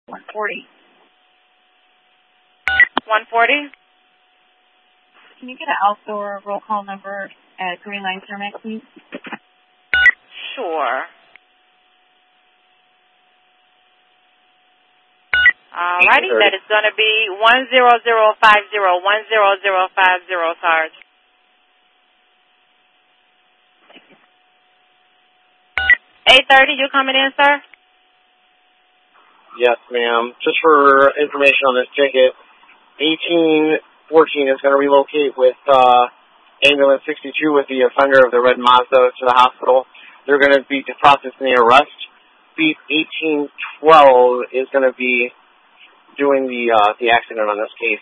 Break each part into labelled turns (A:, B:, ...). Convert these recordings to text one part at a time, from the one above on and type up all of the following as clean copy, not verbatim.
A: 140.
B: 140?
A: Can you get an outdoor roll call number at Green Line Thermac, please?
B: Sure. Alrighty, that is going to be 10050, 10050, Sarge.
A: Thank you.
B: 8:30, you coming in, sir?
C: Yes, ma'am. Just for information on this ticket, 1814 is going to relocate with ambulance 62 with the offender of the red Mazda to the hospital. They're going to be processing the arrest. Beat 1812 is going to be doing the accident on this case.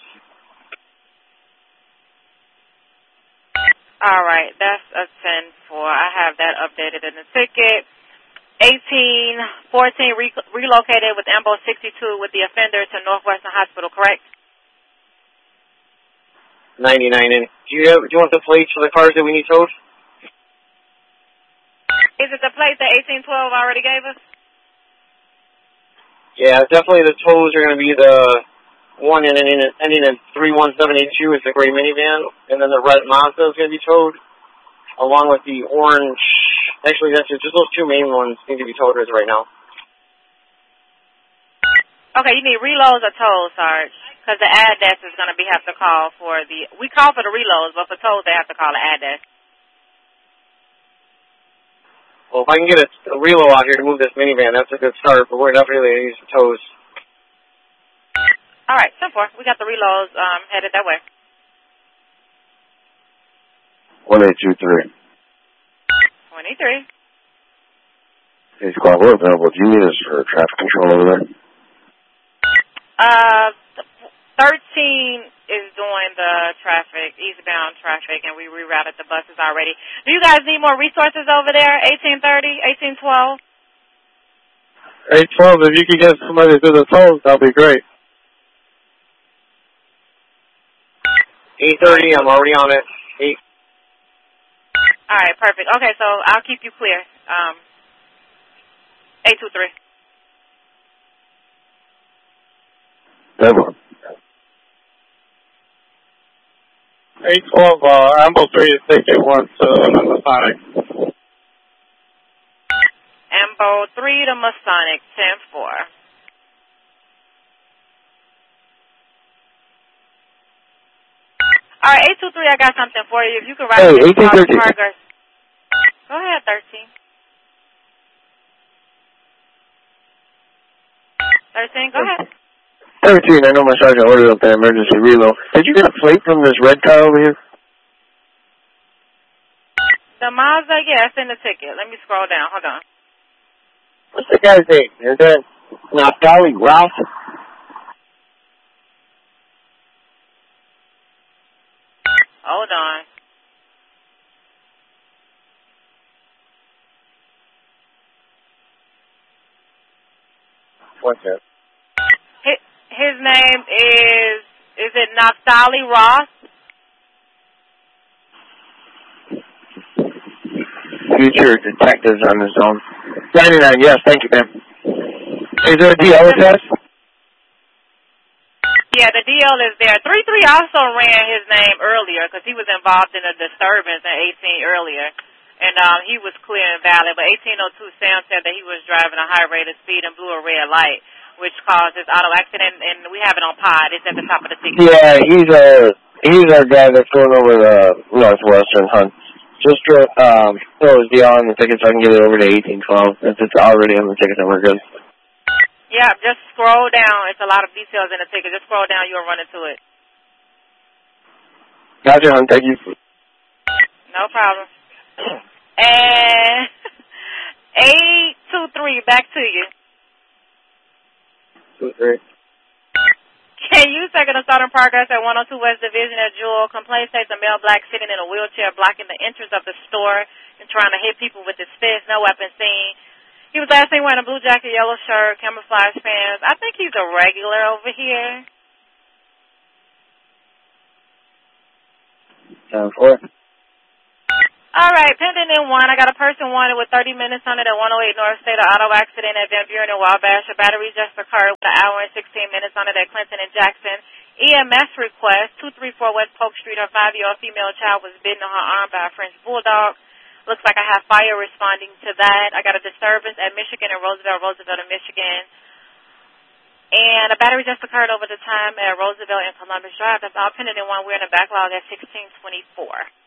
B: All right, that's a 10-4. I have that updated in the ticket. 1814 relocated with Ambo 62 with the offender to Northwestern Hospital, correct?
C: 99. And do you want the plates for the cars that we need towed?
B: Is it the plate that 1812 already gave us?
C: Yeah, definitely the tows are going to be the one ending in 31782 is the gray minivan, and then the red Mazda is going to be towed, along with the orange. Actually, that's just those two main ones need to be towed as right now.
B: Okay, you need reloads or tows, Sarge? Because the ad desk is going to have to call for the. We call for the reloads, but for tows they have to call the ad desk.
C: Well, if I can get a reload out here to move this minivan, that's a good start, but we're definitely going to use the tows.
B: All right, 10-4. We got the reloads headed that way.
D: 1823.
B: 23.
D: Hey, squad, what available do you need us for traffic control over there?
B: 13 is doing the traffic, eastbound traffic, and we rerouted the buses already. Do you guys need more resources over there, 1830, 1812?
E: 812, if you could get somebody to do the tolls, that'll be great.
C: 830, I'm already on it. 8.
B: All right, perfect. Okay, so I'll keep you clear. 823.
D: Deborah.
E: 812, Ambo 3 is ticket 1 to Masonic.
B: Ambo 3 to Masonic, 10-4. All right, 823, I got something for you. If you could write
D: Hey,
B: me
D: 1813.
B: progress. Go ahead, 13. 13, go ahead.
D: 13, I know my sergeant ordered up that emergency reload. Did you get a plate from this red car over here?
B: The Mazda, yeah, it's in the ticket. Let me scroll down. Hold on.
C: What's the guy's name? Is that Naftali Ross?
B: Hold on.
C: What's that?
B: His name is it Naftali Ross?
D: Future detectives on his own. 99, yes, thank you, ma'am. Is there a DL test?
B: Yeah, the DL is there. 33 also ran his name earlier because he was involved in a disturbance in 18 earlier. And he was clear and valid. But 1802 Sam said that he was driving a high rate of speed and blew a red light, which caused his auto accident. And we have it on pod. It's at the top of the ticket.
D: Yeah, he's our guy that's going over Northwestern, Hunt. Just throw his DL on the ticket so I can get it over to 1812. If it's already on the ticket, then we're good.
B: Yeah, just scroll down. It's a lot of details in the ticket. Just scroll down. You'll run into it.
D: Gotcha, Hunt. Thank you.
B: No problem. And 823, back to you.
C: 2-3.
B: Can you second a starting progress at 102 West Division at Jewel? Complaint states a male black sitting in a wheelchair blocking the entrance of the store and trying to hit people with his fist. No weapon seen. He was last seen wearing a blue jacket, yellow shirt, camouflage pants. I think he's a regular over here.
D: 10-4.
B: All right, pending in 1. I got a person wanted with 30 minutes on it at 108 North State, an auto accident at Van Buren and Wabash. A battery just occurred with 1 hour and 16 minutes on it at Clinton and Jackson. EMS request, 234 West Polk Street. Her 5-year-old female child was bitten on her arm by a French bulldog. Looks like I have fire responding to that. I got a disturbance at Michigan and Roosevelt and Michigan. And a battery just occurred over the time at Roosevelt and Columbus Drive. That's all pending in 1. We're in a backlog at 1624.